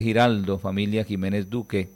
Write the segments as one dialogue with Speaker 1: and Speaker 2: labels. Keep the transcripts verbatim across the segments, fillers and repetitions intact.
Speaker 1: Giraldo, familia Jiménez Duque.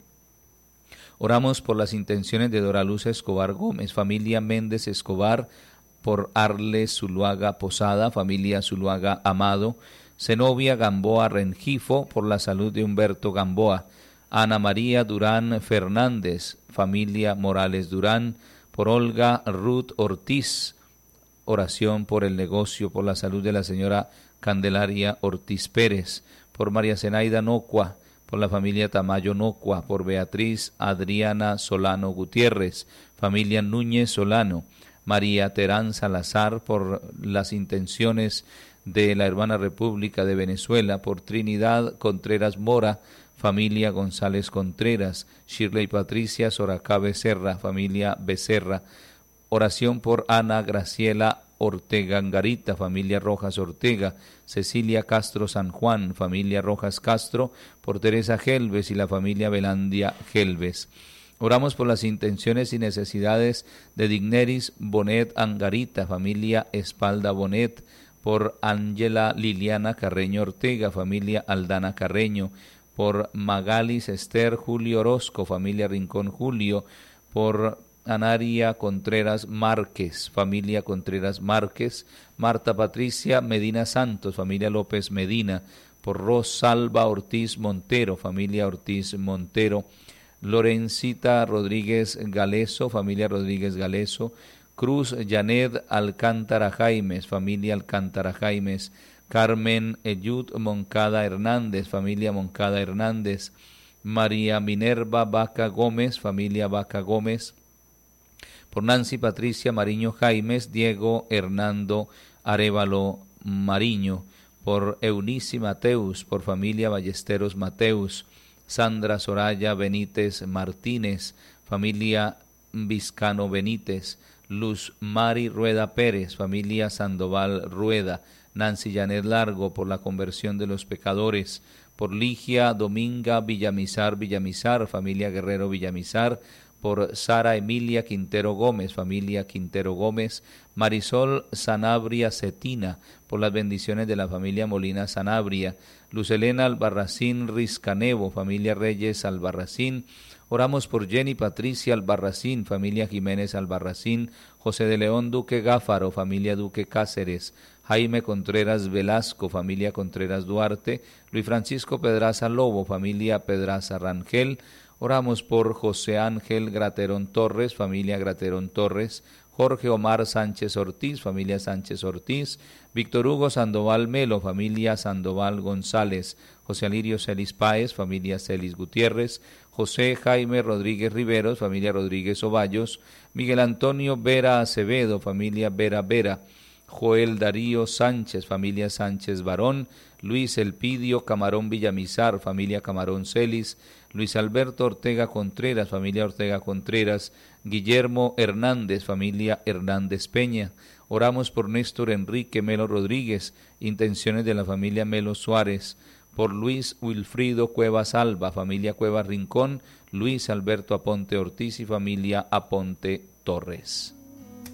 Speaker 1: Oramos por las intenciones de Dora Luz Escobar Gómez, familia Méndez Escobar, por Arles Zuluaga Posada, familia Zuluaga Amado, Zenobia Gamboa Rengifo, por la salud de Humberto Gamboa, Ana María Durán Fernández, familia Morales Durán, por Olga Ruth Ortiz, oración por el negocio, por la salud de la señora Candelaria Ortiz Pérez, por María Zenaida Nocua, por la familia Tamayo Nocua, por Beatriz Adriana Solano Gutiérrez, familia Núñez Solano, María Terán Salazar, por las intenciones de la hermana República de Venezuela, por Trinidad Contreras Mora, familia González Contreras, Shirley Patricia Soracá Becerra, familia Becerra, oración por Ana Graciela Ortega Angarita, familia Rojas Ortega, Cecilia Castro San Juan, familia Rojas Castro, por Teresa Gelves y la familia Belandia Gelves. Oramos por las intenciones y necesidades de Digneris Bonet Angarita, familia Espalda Bonet, por Ángela Liliana Carreño Ortega, familia Aldana Carreño, por Magalis Esther Julio Orozco, familia Rincón Julio, por Anaria Contreras Márquez, familia Contreras Márquez, Marta Patricia Medina Santos, familia López Medina, por Rosalba Ortiz Montero, familia Ortiz Montero, Lorencita Rodríguez Galeso, familia Rodríguez Galeso, Cruz Janet Alcántara Jaimes, familia Alcántara Jaimes, Carmen Eyud Moncada Hernández, familia Moncada Hernández, María Minerva Vaca Gómez, familia Vaca Gómez, por Nancy Patricia Mariño Jaimes, Diego Hernando Arévalo Mariño, por Eunice Mateus, por familia Ballesteros Mateus, Sandra Soraya Benítez Martínez, familia Vizcano Benítez, Luz Mari Rueda Pérez, familia Sandoval Rueda, Nancy Janet Largo, por la conversión de los pecadores, por Ligia Dominga Villamizar Villamizar, familia Guerrero Villamizar, por Sara Emilia Quintero Gómez, familia Quintero Gómez, Marisol Sanabria Cetina, por las bendiciones de la familia Molina Sanabria, Luz Elena Albarracín Rizcanevo, familia Reyes Albarracín. Oramos por Jenny Patricia Albarracín, familia Jiménez Albarracín, José de León Duque Gáfaro, familia Duque Cáceres, Jaime Contreras Velasco, familia Contreras Duarte, Luis Francisco Pedraza Lobo, familia Pedraza Rangel. Oramos por José Ángel Graterón Torres, familia Graterón Torres, Jorge Omar Sánchez Ortiz, familia Sánchez Ortiz, Víctor Hugo Sandoval Melo, familia Sandoval González, José Alirio Celis Páez, familia Celis Gutiérrez, José Jaime Rodríguez Riveros, familia Rodríguez Ovallos, Miguel Antonio Vera Acevedo, familia Vera Vera, Joel Darío Sánchez, familia Sánchez Barón, Luis Elpidio Camarón Villamizar, familia Camarón Celis, Luis Alberto Ortega Contreras, familia Ortega Contreras, Guillermo Hernández, familia Hernández Peña. Oramos por Néstor Enrique Melo Rodríguez, intenciones de la familia Melo Suárez, por Luis Wilfrido Cuevas Alba, familia Cuevas Rincón, Luis Alberto Aponte Ortiz y familia Aponte Torres.